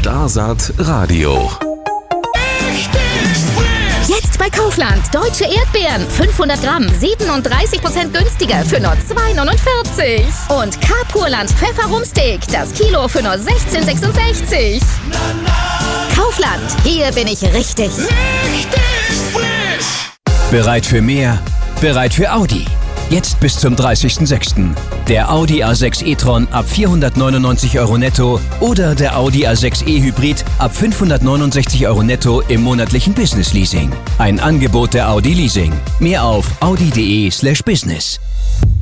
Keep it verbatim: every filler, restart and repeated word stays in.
Starsaat Radio. Jetzt bei Kaufland. Deutsche Erdbeeren. fünfhundert Gramm. siebenunddreißig Prozent günstiger für nur zwei neunundvierzig. Und K-Purland Pfefferumsteak. Das Kilo für nur sechzehn sechsundsechzig. Kaufland. Hier bin ich richtig. Richtig frisch. Bereit für mehr? Bereit für Audi. Jetzt bis zum dreißigsten sechsten Der Audi A sechs e-tron ab vierhundertneunundneunzig Euro netto oder der Audi A sechs e Hybrid ab fünfhundertneunundsechzig Euro netto im monatlichen Business Leasing. Ein Angebot der Audi Leasing. Mehr auf audi punkt de slash business.